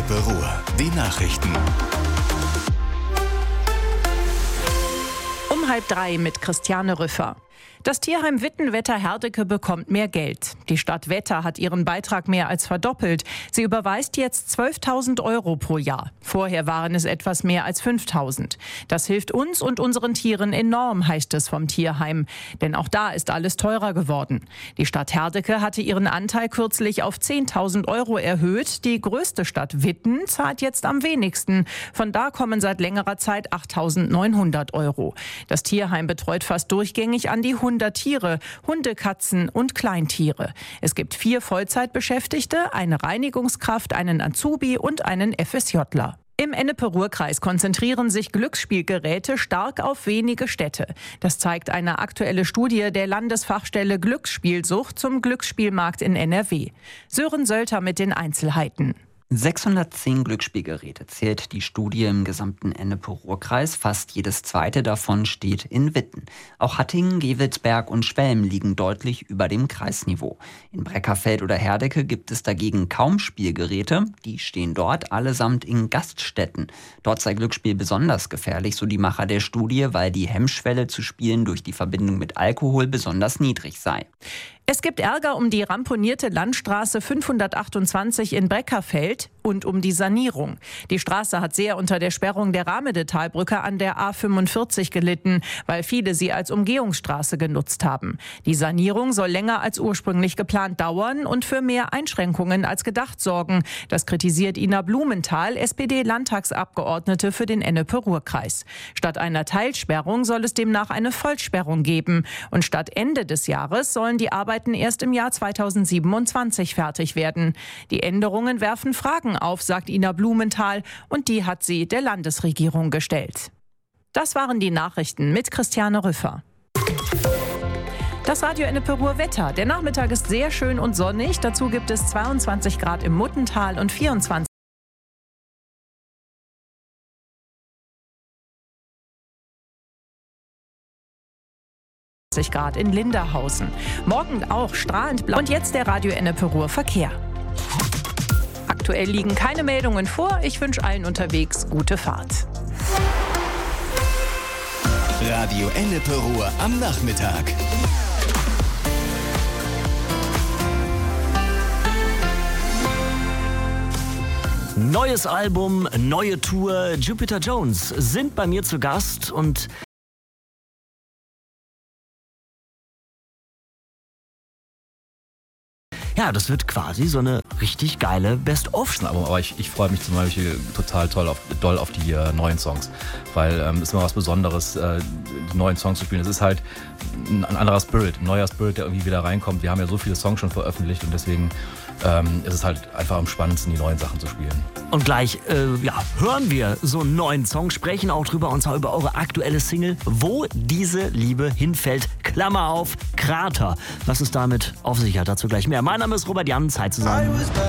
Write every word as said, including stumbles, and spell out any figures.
Ennepe Ruhr. Die Nachrichten. Um halb drei mit Christiane Rüffer. Das Tierheim Wittenwetter-Herdecke bekommt mehr Geld. Die Stadt Wetter hat ihren Beitrag mehr als verdoppelt. Sie überweist jetzt zwölftausend Euro pro Jahr. Vorher waren es etwas mehr als fünftausend. Das hilft uns und unseren Tieren enorm, heißt es vom Tierheim. Denn auch da ist alles teurer geworden. Die Stadt Herdecke hatte ihren Anteil kürzlich auf zehntausend Euro erhöht. Die größte Stadt Witten zahlt jetzt am wenigsten. Von da kommen seit längerer Zeit achttausendneunhundert Euro. Das Tierheim betreut fast durchgängig an die hundert Tiere, Hunde, Katzen und Kleintiere. Es gibt vier Vollzeitbeschäftigte, eine Reinigungskraft, einen Azubi und einen FSJler. Im Ennepe-Ruhr-Kreis konzentrieren sich Glücksspielgeräte stark auf wenige Städte. Das zeigt eine aktuelle Studie der Landesfachstelle Glücksspielsucht zum Glücksspielmarkt in N R W. Sören Sölter mit den Einzelheiten. sechshundertzehn Glücksspielgeräte zählt die Studie im gesamten Ennepe-Ruhr-Kreis. Fast jedes zweite davon steht in Witten. Auch Hattingen, Gevelsberg und Schwelm liegen deutlich über dem Kreisniveau. In Breckerfeld oder Herdecke gibt es dagegen kaum Spielgeräte. Die stehen dort allesamt in Gaststätten. Dort sei Glücksspiel besonders gefährlich, so die Macher der Studie, weil die Hemmschwelle zu spielen durch die Verbindung mit Alkohol besonders niedrig sei. Es gibt Ärger um die ramponierte Landstraße fünfhundertachtundzwanzig in Breckerfeld und um die Sanierung. Die Straße hat sehr unter der Sperrung der Ramedetalbrücke an der A fünfundvierzig gelitten, weil viele sie als Umgehungsstraße genutzt haben. Die Sanierung soll länger als ursprünglich geplant dauern und für mehr Einschränkungen als gedacht sorgen. Das kritisiert Ina Blumenthal, S P D-Landtagsabgeordnete für den Ennepe-Ruhr-Kreis. Statt einer Teilsperrung soll es demnach eine Vollsperrung geben. Und statt Ende des Jahres sollen die Arbeiten erst im Jahr zweitausendsiebenundzwanzig fertig werden. Die Änderungen werfen Fragen auf, sagt Ina Blumenthal, und die hat sie der Landesregierung gestellt. Das waren die Nachrichten mit Christiane Rüffer. Das Radio Ennepe Ruhr Wetter. Der Nachmittag ist sehr schön und sonnig. Dazu gibt es zweiundzwanzig Grad im Muttental und vierundzwanzig Grad in Linderhausen. Morgen auch strahlend blau. Und jetzt der Radio Ennepe Ruhr Verkehr. Aktuell liegen keine Meldungen vor. Ich wünsche allen unterwegs gute Fahrt. Radio Ennepe Ruhr am Nachmittag. Neues Album, neue Tour. Jupiter Jones sind bei mir zu Gast und ja, das wird quasi so eine richtig geile Best-of. Aber ich, ich freue mich zum Beispiel total toll auf, doll auf die äh, neuen Songs, weil es ähm, ist immer was Besonderes, äh, die neuen Songs zu spielen. Es ist halt ein, ein anderer Spirit, ein neuer Spirit, der irgendwie wieder reinkommt. Wir haben ja so viele Songs schon veröffentlicht und deswegen ähm, ist es halt einfach am spannendsten, die neuen Sachen zu spielen. Und gleich äh, ja, hören wir so einen neuen Song, sprechen auch drüber, und zwar über eure aktuelle Single, Wo diese Liebe hinfällt, Klammer auf, Krater. Was es damit auf sich hat, dazu gleich mehr. Mein Name ist Robert Jan, Zeit zusammen.